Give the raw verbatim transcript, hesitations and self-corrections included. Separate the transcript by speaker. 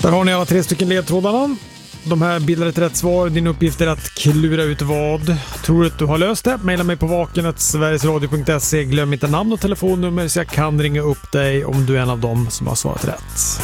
Speaker 1: Där har ni alla tre stycken ledtrådarna. De här bildar ett rätt svar. Din uppgift är att klura ut vad. Tror du att du har löst det? Maila mig på vakenet sverigesradio punkt se. Glöm inte namn och telefonnummer så jag kan ringa upp dig om du är en av dem som har svarat rätt.